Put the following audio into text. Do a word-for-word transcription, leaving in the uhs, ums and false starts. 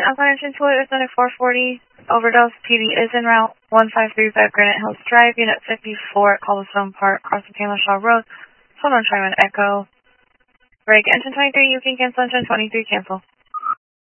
Unit Alpha Engine two is under four forty. Overdose. P D is en route. one five three five Granite Hills Drive. Unit fifty-four at Cobblestone Park, crossing Taylor Shaw Road. Hold on, try one Echo. Break. Engine twenty-three, you can cancel. Engine twenty-three, cancel.